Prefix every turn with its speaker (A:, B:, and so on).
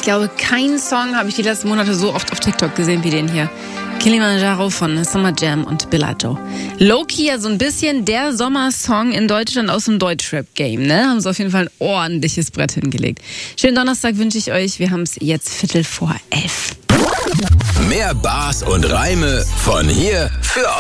A: glaube, keinen Song habe ich die letzten Monate so oft auf TikTok gesehen wie den hier. Kilimanjaro von Summer Jam und Bella Joe. Low-key ja so ein bisschen der Sommersong in Deutschland aus dem Deutschrap-Game, ne? Haben sie auf jeden Fall ein ordentliches Brett hingelegt. Schönen Donnerstag wünsche ich euch. Wir haben es jetzt 11:15.
B: Mehr Bars und Reime von hier für